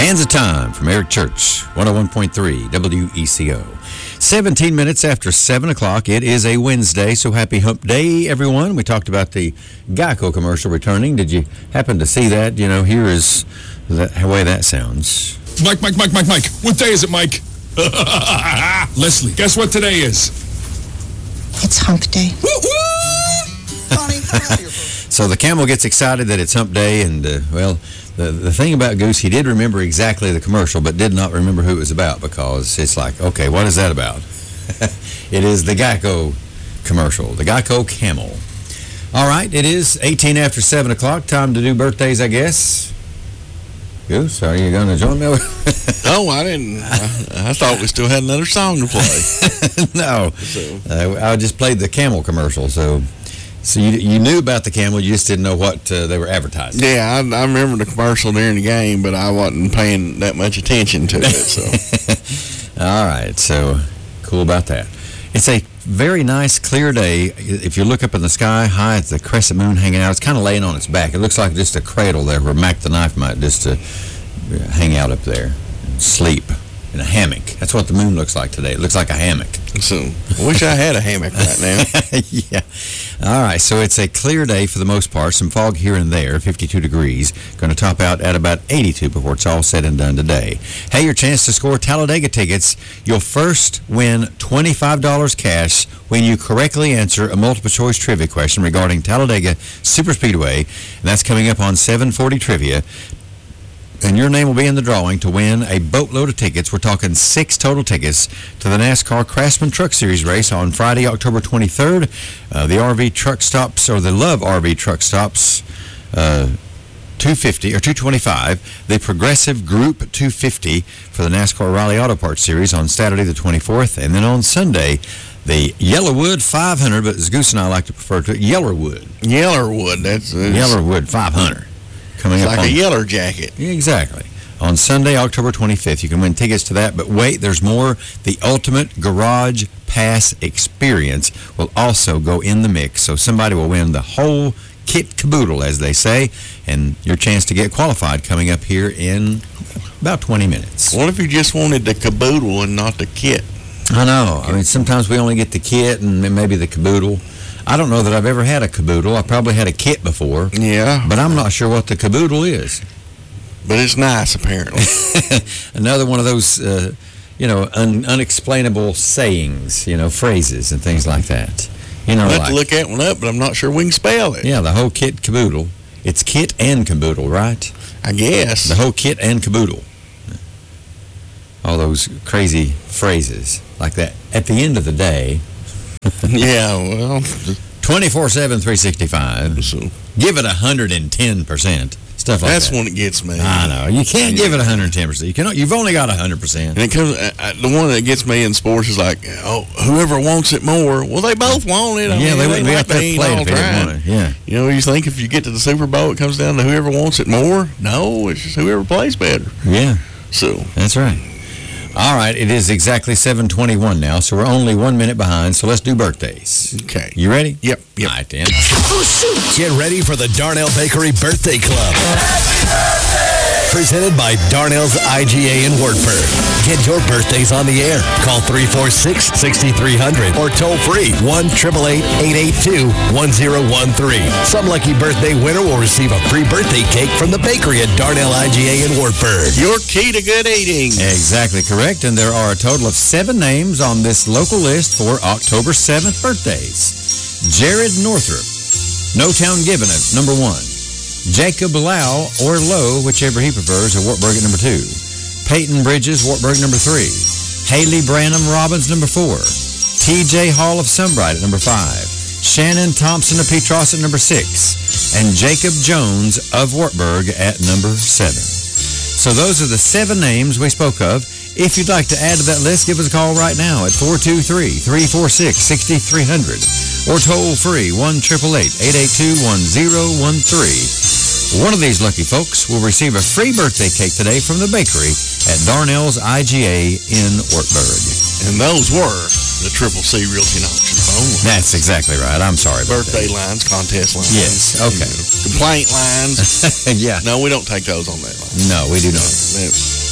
Hands of Time from Eric Church, 101.3 WECO. 17 minutes after 7 o'clock. It is a Wednesday, so happy hump day, everyone. We talked about the Geico commercial returning. Did you happen to see that? You know, here is the way that sounds. Mike. What day is it, Mike? Leslie, guess what today is? It's hump day. So the camel gets excited that it's hump day, and, the thing about Goose, he did remember exactly the commercial, but did not remember who it was about, because it's like, okay, what is that about? It is the Geico commercial, the Geico camel. All right, it is 18 after 7 o'clock. Time to do birthdays, I guess. Goose, are you going to join me? No, I didn't. I thought we still had another song to play. No. I just played the camel commercial, so you knew about the camel, you just didn't know what they were advertising. Yeah, I remember the commercial during the game, but I wasn't paying that much attention to it. So. All right, so cool about that. It's a very nice, clear day. If you look up in the sky, high, it's the crescent moon hanging out. It's kind of laying on its back. It looks like just a cradle there where Mac the Knife might just hang out up there and sleep in a hammock. That's what the moon looks like today. It looks like a hammock. So, I wish I had a hammock right now. Yeah. All right, so it's a clear day for the most part. Some fog here and there, 52 degrees. Going to top out at about 82 before it's all said and done today. Hey, your chance to score Talladega tickets. You'll first win $25 cash when you correctly answer a multiple-choice trivia question regarding Talladega Superspeedway. And that's coming up on 740 Trivia. And your name will be in the drawing to win a boatload of tickets. We're talking 6 total tickets to the NASCAR Craftsman Truck Series race on Friday, October 23rd. The RV Truck Stops, or the Love RV Truck Stops, 250 or 225. The Progressive Group 250 for the NASCAR Raleigh Auto Parts Series on Saturday the 24th. And then on Sunday, the Yellowwood 500, but as Goose and I like to refer to it, Yellerwood. Yellerwood, that's Yellerwood 500. Coming it's up like on, a Yeller jacket. Exactly. On Sunday, October 25th, you can win tickets to that. But wait, there's more. The Ultimate Garage Pass Experience will also go in the mix. So somebody will win the whole kit caboodle, as they say, and your chance to get qualified coming up here in about 20 minutes. What if you just wanted the caboodle and not the kit? I know. I mean, sometimes we only get the kit and then maybe the caboodle. I don't know that I've ever had a caboodle. I probably had a kit before. Yeah. But I'm not sure what the caboodle is. But it's nice, apparently. Another one of those, unexplainable sayings, phrases and things like that. I'll have to look that one up, but I'm not sure we can spell it. Yeah, the whole kit caboodle. It's kit and caboodle, right? I guess. The whole kit and caboodle. All those crazy phrases like that. At the end of the day... Yeah, well... 24/7, 365. So. Give it 110%. Stuff like That's that. when it gets me. I know. You can't give it 110%. You've only got 100%. And it comes, the one that gets me in sports is like, whoever wants it more. Well, they both want it. They wouldn't be out there playing if they didn't want it. Yeah. You think if you get to the Super Bowl, it comes down to whoever wants it more? No, it's just whoever plays better. Yeah. So. That's right. All right, it is exactly 7:21 now, so we're only 1 minute behind, so let's do birthdays. Okay. You ready? Yep. All right, then. Get ready for the Darnell Bakery Birthday Club. Happy birthday! Presented by Darnell's IGA in Wartburg. Get your birthdays on the air. Call 346-6300 or toll free 1-888-882-1013. Some lucky birthday winner will receive a free birthday cake from the bakery at Darnell IGA in Wartburg. Your key to good eating. Exactly correct, and there are a total of 7 names on this local list for October 7th birthdays. Jared Northrup, No Town Given at number 1. Jacob Lau, or Lowe, whichever he prefers, at Wartburg at number 2. Peyton Bridges, Wartburg, number 3. Haley Branham Robbins, number 4. T.J. Hall of Sunbright at number 5. Shannon Thompson of Petros at number 6. And Jacob Jones of Wartburg at number 7. So those are the 7 names we spoke of. If you'd like to add to that list, give us a call right now at 423-346-6300 or toll free 1-888-882-1013. One of these lucky folks will receive a free birthday cake today from the bakery at Darnell's IGA in Wartburg. And those were the Triple C Realty and Auction phone. That's exactly right. I'm sorry about Birthday that. lines, contest lines. Yes, okay. Complaint lines. Yeah. No, we don't take those on that line. No, we do not.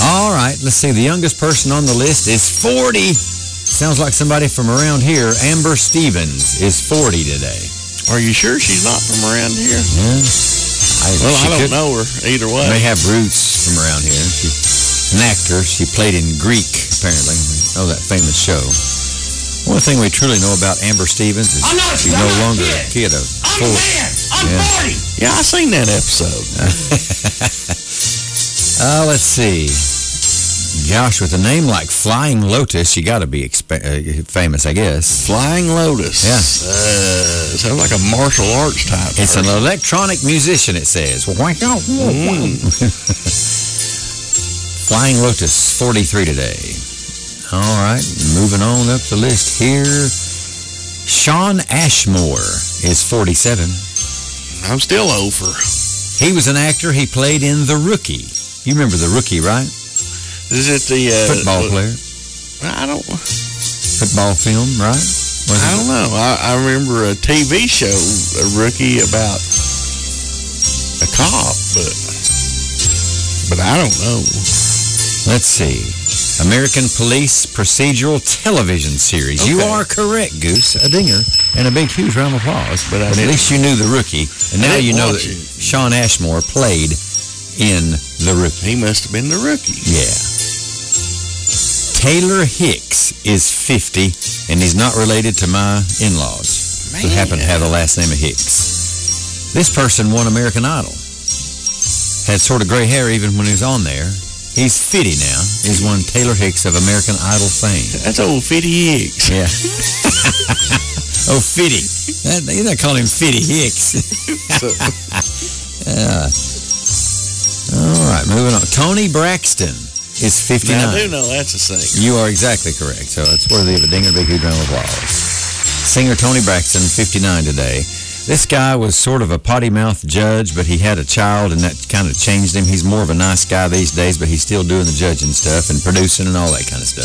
All right, let's see. The youngest person on the list is 40. Sounds like somebody from around here. Amber Stevens is 40 today. Are you sure she's not from around here? Yeah. I don't know her either way. May have roots from around here. She's an actor. She played in Greek, apparently. Oh, that famous show. One thing we truly know about Amber Stevens is she's no longer a kid of 4. I'm 40. Yeah, I seen that episode. Let's see. Gosh, with a name like Flying Lotus, you got to be famous, I guess. Flying Lotus. Yeah. Sounds like a martial arts type. It's an electronic musician, it says. Flying Lotus, 43 today. All right, moving on up the list here. Shawn Ashmore is 47. I'm still over. He was an actor. He played in The Rookie. You remember The Rookie, right? Is it the football player? I don't. Football film, right? I don't know. I remember a TV show, A Rookie, about a cop, but I don't know. Let's see. American Police Procedural Television Series. Okay. You are correct, Goose. A dinger and a big, huge round of applause. But at least you knew The Rookie, and now you know that Shawn Ashmore played in The Rookie. He must have been The Rookie. Yeah. Taylor Hicks is 50, and he's not related to my in-laws, who happen to have the last name of Hicks. This person won American Idol. Had sort of gray hair even when he was on there. He's 50 now. He's won Taylor Hicks of American Idol fame. That's old 50 Hicks. Yeah. Oh, 50. They don't call him 50 Hicks. All right, moving on. Tony Braxton is 59. Now, I do know that's a singer. You are exactly correct. So it's worthy of a dinger, big, huge round of applause. Singer Tony Braxton, 59 today. This guy was sort of a potty-mouthed judge, but he had a child, and that kind of changed him. He's more of a nice guy these days, but he's still doing the judging stuff and producing and all that kind of stuff.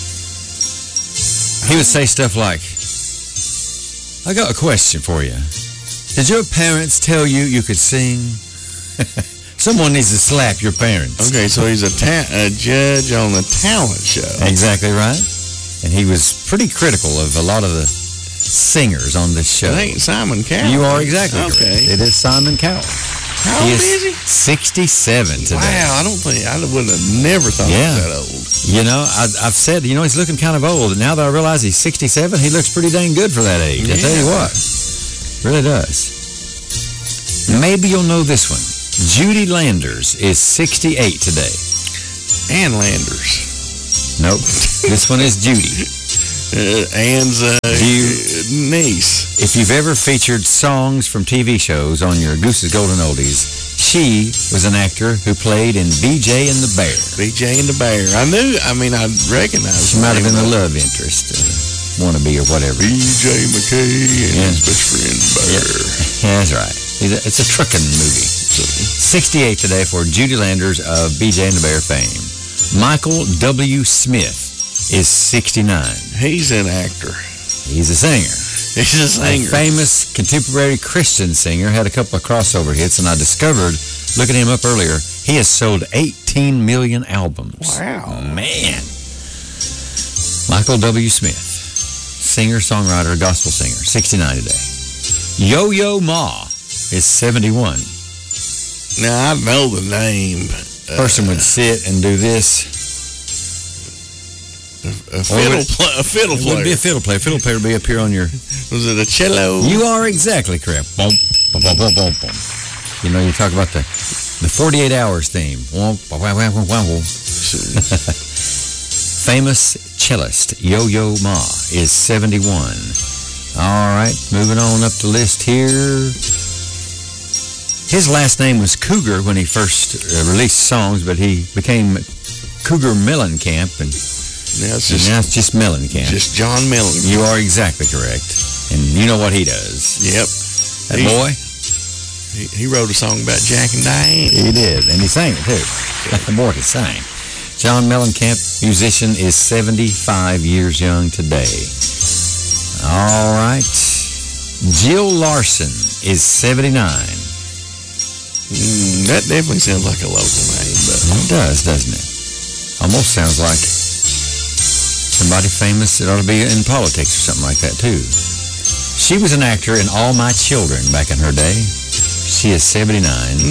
He would say stuff like, I got a question for you. Did your parents tell you you could sing? Someone needs to slap your parents. Okay, so he's a judge on the talent show. Exactly right. And he was pretty critical of a lot of the singers on this show. It ain't Simon Cowell. You are exactly correct. It is Simon Cowell. How old is he? 67 today. Wow, I would have never thought he was that old. You know, I've said, he's looking kind of old. And now that I realize he's 67, he looks pretty dang good for that age. I tell you what. Really does. Maybe you'll know this one. Judy Landers is 68 today. Ann Landers. Nope. This one is Judy. Ann's niece. If you've ever featured songs from TV shows on your Goose's Golden Oldies, she was an actor who played in BJ and the Bear. BJ and the Bear. I recognized. She might have been the love interest, wannabe or whatever. BJ McKay and his best friend Bear. Yeah, that's right. It's a trucking movie. 68 today for Judy Landers of BJ and the Bear fame. Michael W. Smith is 69. He's an actor. He's a singer. He's a singer. A famous contemporary Christian singer, had a couple of crossover hits, and I discovered, looking him up earlier, he has sold 18 million albums. Wow. Man. Michael W. Smith, singer, songwriter, gospel singer, 69 today. Yo-Yo Ma is 71. Now, I know the name. Person would sit and do this. A fiddle player. It would be a fiddle player. Fiddle player would be up here on your... Was it a cello? You are exactly correct. Boom, boom, boom, boom, boom, boom. You talk about the 48 Hours theme. Famous cellist Yo-Yo Ma is 71. All right, moving on up the list here. His last name was Cougar when he first released songs, but he became Cougar Mellencamp, and now it's just Mellencamp. Just John Mellencamp. You are exactly correct. And you know what he does. Yep. That boy? He wrote a song about Jack and Diane. He did, and he sang it too. The boy could sing. John Mellencamp, musician, is 75 years young today. All right. Jill Larson is 79. That definitely sounds like a local name. But it does, doesn't it? Almost sounds like somebody famous that ought to be in politics or something like that, too. She was an actor in All My Children back in her day. She is 79.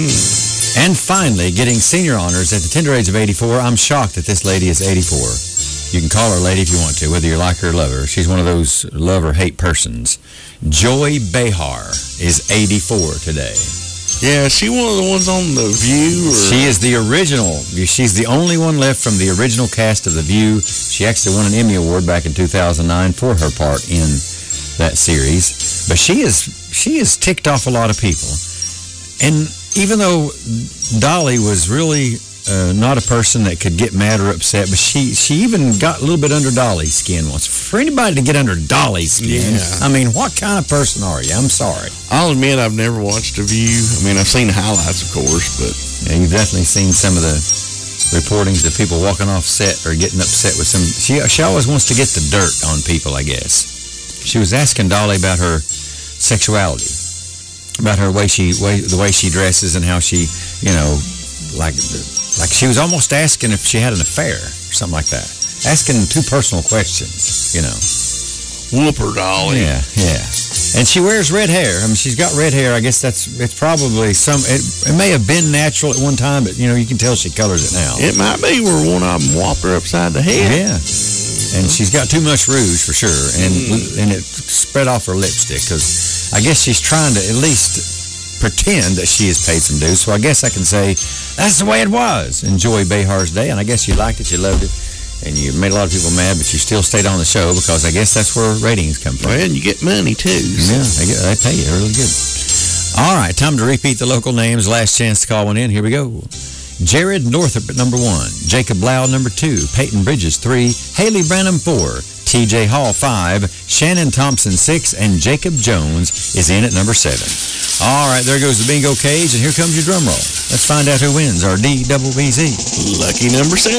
And finally, getting senior honors at the tender age of 84. I'm shocked that this lady is 84. You can call her lady if you want to, whether you like her or love her. She's one of those love or hate persons. Joy Behar is 84 today. Yeah, is she one of the ones on The View? Or? She is the original. She's the only one left from the original cast of The View. She actually won an Emmy Award back in 2009 for her part in that series. But she has ticked off a lot of people. And even though Dolly was really not a person that could get mad or upset, but she even got a little bit under Dolly's skin once. For anybody to get under Dolly's skin, I mean, what kind of person are you? I'm sorry. I'll admit I've never watched A View. I mean, I've seen highlights, of course, but... Yeah, you've definitely seen some of the reportings of people walking off set or getting upset with some... She always wants to get the dirt on people, I guess. She was asking Dolly about her sexuality, about her the way she dresses and how she, you know, like she was almost asking if she had an affair or something like that. Asking too personal questions, you know. Whooper Dolly. Yeah. And she wears red hair. I mean, she's got red hair. I guess it's probably it may have been natural at one time, but, you know, you can tell she colors it now. It might be where one of them whopped her upside the head. Yeah. And she's got too much rouge for sure. And it spread off her lipstick because I guess she's trying to at least pretend that she has paid some dues. So I guess I can say that's the way it was. Enjoy Behar's Day. And I guess you liked it, you loved it, and you made a lot of people mad, but you still stayed on the show because I guess that's where ratings come from. Well, and you get money too. So. Yeah, they pay you really good. All right, time to repeat the local names. Last chance to call one in. Here we go. Jared Northup at number 1, Jacob Blau number 2, Peyton Bridges 3, Haley Branham 4, TJ Hall 5, Shannon Thompson 6, and Jacob Jones is in at number 7. All right, there goes the bingo cage, and here comes your drum roll. Let's find out who wins our DWBZ. Lucky number 7.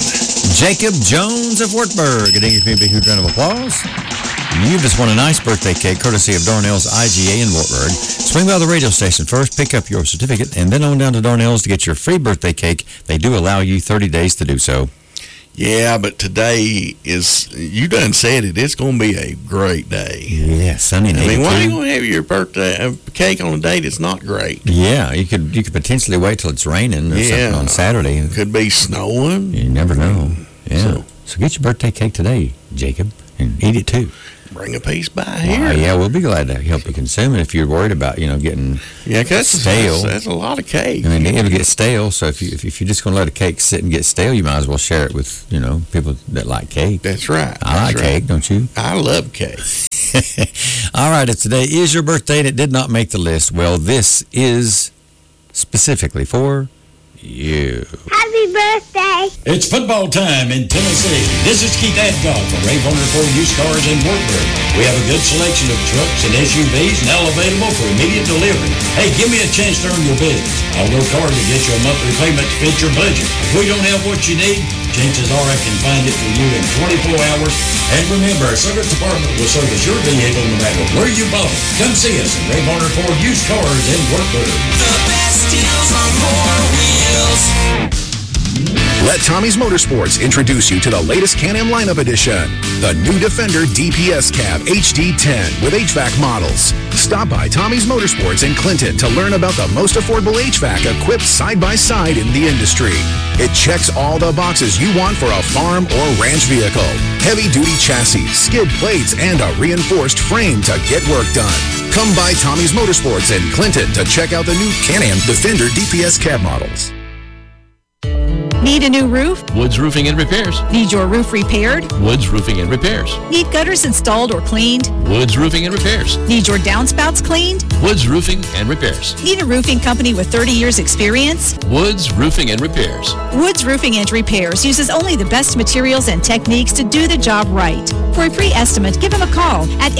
Jacob Jones of Wartburg. A ding, big huge round of applause. You just won a nice birthday cake courtesy of Darnell's IGA in Wartburg. Swing by the radio station first, pick up your certificate, and then on down to Darnell's to get your free birthday cake. They do allow you 30 days to do so. Yeah, but today is, you done said it, it's going to be a great day. Yeah, sunny and 82. I mean, why are you going to have your birthday cake on a day that's not great? Yeah, you could potentially wait till it's raining or something on Saturday. Could be snowing. You never know. Yeah. So get your birthday cake today, Jacob, and eat it too. Bring a piece by here. Yeah, we'll be glad to help you consume it if you're worried about, getting stale. That's a lot of cake. I mean, it'll get stale, so if you're just going to let a cake sit and get stale, you might as well share it with, people that like cake. That's right. I like cake, don't you? I love cake. All right, if today is your birthday and it did not make the list, well, this is specifically for you. Happy birthday. It's football time in Tennessee. This is Keith Adcock from Ray Bonner Ford Used Cars in Wartburg. We have a good selection of trucks and SUVs now available for immediate delivery. Hey, give me a chance to earn your business. I'll work hard to get you a monthly payment to fit your budget. If we don't have what you need, chances are I can find it for you in 24 hours. And remember, our service department will service your vehicle no matter where you bought it. Come see us at Ray Bonner Ford Used Cars in Wartburg. The best deals on four wheels. Let Tommy's Motorsports introduce you to the latest Can-Am lineup edition, the new Defender DPS Cab HD10 with HVAC models. Stop by Tommy's Motorsports in Clinton to learn about the most affordable HVAC equipped side-by-side in the industry. It checks all the boxes you want for a farm or ranch vehicle. Heavy-duty chassis, skid plates, and a reinforced frame to get work done. Come by Tommy's Motorsports in Clinton to check out the new Can-Am Defender DPS Cab models. Need a new roof? Woods Roofing and Repairs. Need your roof repaired? Woods Roofing and Repairs. Need gutters installed or cleaned? Woods Roofing and Repairs. Need your downspouts cleaned? Woods Roofing and Repairs. Need a roofing company with 30 years experience? Woods Roofing and Repairs. Woods Roofing and Repairs uses only the best materials and techniques to do the job right. For a free estimate, give them a call at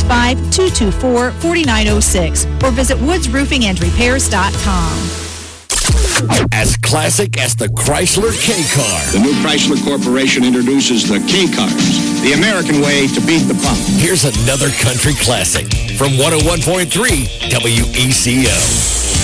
865-224-4906 or visit woodsroofingandrepairs.com. As classic as the Chrysler K-Car. The new Chrysler Corporation introduces the K-Cars, the American way to beat the pump. Here's another country classic from 101.3 WECO.